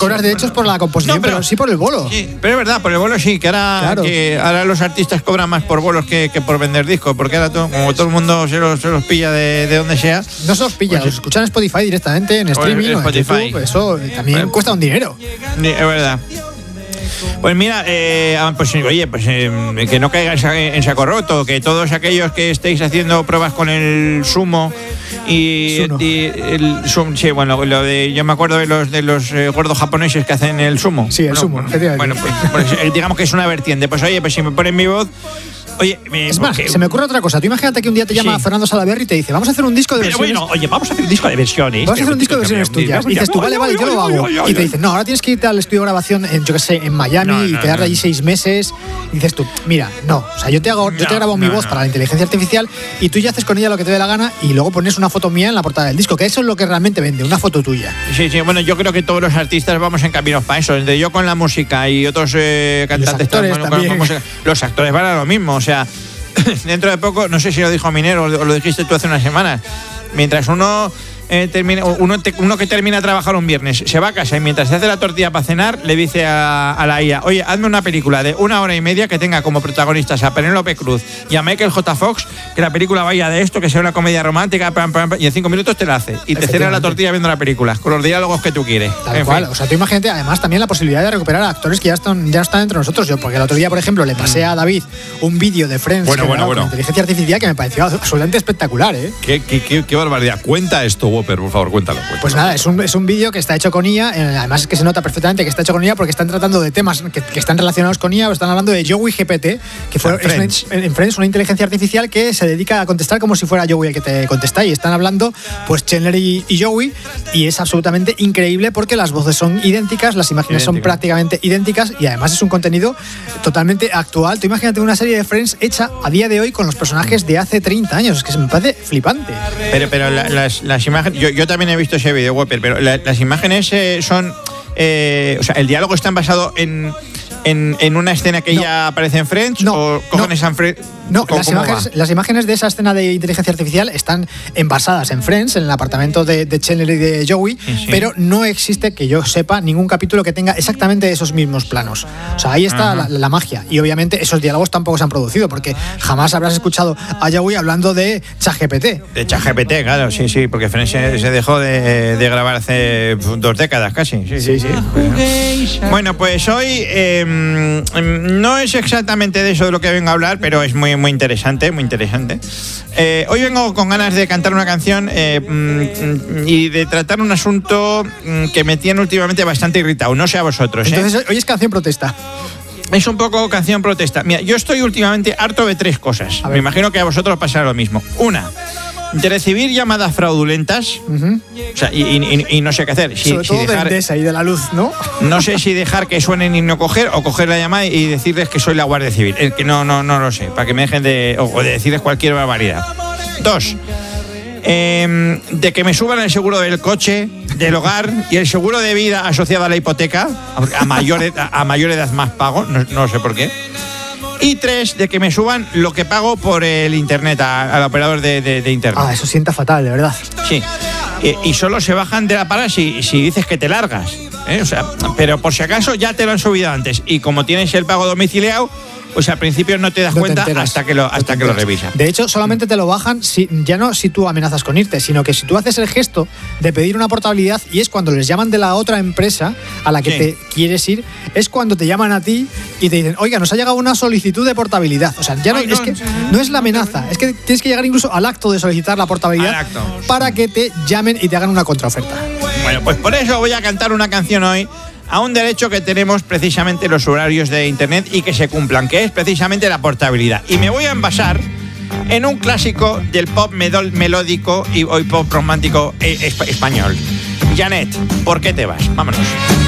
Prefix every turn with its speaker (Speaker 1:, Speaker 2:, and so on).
Speaker 1: cobras de hecho es por la composición, pero sí por el bolo.
Speaker 2: Sí, pero es verdad, por el bolo sí, que ahora los artistas cobran más por bolos que por vender discos, porque ahora como todo el mundo se los pilla de donde sea.
Speaker 1: No se los pilla, los escuchan en Spotify directamente, en streaming, en YouTube, eso también cuesta un dinero.
Speaker 2: Es verdad. Pues mira, que no caigáis en saco roto, que todos aquellos que estéis haciendo pruebas con el sumo yo me acuerdo de los gordos japoneses que hacen el sumo.
Speaker 1: Sí, el sumo, efectivamente.
Speaker 2: Bueno, pues digamos que es una vertiente. Pues oye, pues si me ponen mi voz. Oye,
Speaker 1: es más, se me ocurre otra cosa. Tú imagínate que un día te llama Fernando Salaverry y te dice, vamos a hacer un disco de versiones.
Speaker 2: Bueno, oye, vamos a hacer un disco de versiones.
Speaker 1: Vamos a hacer un disco de versiones tuyas. Y dices tú, vale, yo lo hago. Y te dicen, no, ahora tienes que irte al estudio de grabación en Miami y quedarte allí 6 meses. Y dices tú, mira, no. O sea, yo te grabo mi voz para la inteligencia artificial y tú ya haces con ella lo que te dé la gana y luego pones una foto mía en la portada del disco, que eso es lo que realmente vende, una foto tuya. Sí, bueno, yo creo que todos los artistas vamos en caminos para eso. Entre yo con la música y otros cantantes los actores van a lo mismo, o sea. Dentro de poco, no sé si lo dijo Minero o lo dijiste tú hace unas semanas, mientras uno que termina de trabajar un viernes se va a casa y mientras se hace la tortilla para cenar le dice a la IA, oye, hazme una película de 1 hora y media que tenga como protagonistas a Penélope Cruz y a Michael J. Fox, que la película vaya de esto, que sea una comedia romántica, y en 5 minutos te la hace y te cena la tortilla viendo la película con los diálogos que tú quieres. Tal cual, o sea, tú imagínate además también la posibilidad de recuperar a actores que ya no están entre nosotros. Yo, porque el otro día, por ejemplo, le pasé a David un vídeo de Friends con inteligencia artificial que me pareció absolutamente espectacular, ¿eh?
Speaker 3: Qué barbaridad. Cuenta esto, Whopper, por favor, cuéntalo.
Speaker 1: Pues nada, es un vídeo que está hecho con IA, además es que se nota perfectamente que está hecho con IA porque están tratando de temas que están relacionados con IA, o están hablando de Joey GPT, que fue en Friends una inteligencia artificial que se dedica a contestar como si fuera Joey el que te contesta, y están hablando pues Chandler y Joey, y es absolutamente increíble porque las voces son idénticas, las imágenes son prácticamente idénticas y además es un contenido totalmente actual. Tú imagínate una serie de Friends hecha a día de hoy con los personajes de hace 30 años, es que se me parece flipante.
Speaker 2: Pero las imágenes, yo también he visto ese vídeo, Whopper, pero las imágenes son... o sea, el diálogo está basado en una escena que ya aparece en Friends o cojones en Friends.
Speaker 1: No, las imágenes de esa escena de inteligencia artificial están basadas en Friends, en el apartamento de Chandler y de Joey, pero no existe, que yo sepa, ningún capítulo que tenga exactamente esos mismos planos. O sea, ahí está la magia. Y obviamente esos diálogos tampoco se han producido, porque jamás habrás escuchado a Joey hablando de ChatGPT.
Speaker 2: De ChatGPT, claro, sí, porque Friends se dejó de grabar hace 2 décadas casi. Sí. Bueno, pues hoy no es exactamente de eso de lo que vengo a hablar, pero es muy interesante, muy interesante. Hoy vengo con ganas de cantar una canción y de tratar un asunto que me tiene últimamente bastante irritado. No sé a vosotros.
Speaker 1: Entonces, hoy es canción protesta.
Speaker 2: Es un poco canción protesta. Mira, yo estoy últimamente harto de 3 cosas. Me imagino que a vosotros pasará lo mismo. Una, de recibir llamadas fraudulentas, o sea, y no sé qué hacer.
Speaker 1: Sobre todo de Endesa y de la luz, ¿no?
Speaker 2: No sé si dejar que suenen y no coger, o coger la llamada y decirles que soy la Guardia Civil. Que no lo sé, para que me dejen de decirles cualquier barbaridad. 2, de que me suban el seguro del coche, del hogar y el seguro de vida asociado a la hipoteca. A mayor edad más pago, no sé por qué. Y 3, de que me suban lo que pago por el internet, al operador de internet.
Speaker 1: Eso sienta fatal, de verdad.
Speaker 2: Sí. Y solo se bajan de la parada si dices que te largas. O sea, pero por si acaso ya te lo han subido antes. Y como tienes el pago domiciliado, pues al principio no te das cuenta hasta que lo revisas.
Speaker 1: De hecho, solamente te lo bajan si tú amenazas con irte, sino que si tú haces el gesto de pedir una portabilidad, y es cuando les llaman de la otra empresa a la que te quieres ir, es cuando te llaman a ti y te dicen, oiga, nos ha llegado una solicitud de portabilidad. O sea, ya no es la amenaza, es que tienes que llegar incluso al acto de solicitar la portabilidad para que te llamen y te hagan una contraoferta.
Speaker 2: Bueno, pues por eso voy a cantar una canción hoy a un derecho que tenemos precisamente los usuarios de internet y que se cumplan, que es precisamente la portabilidad. Y me voy a envasar en un clásico del pop melódico y hoy pop romántico español. Janet, ¿por qué te vas? Vámonos.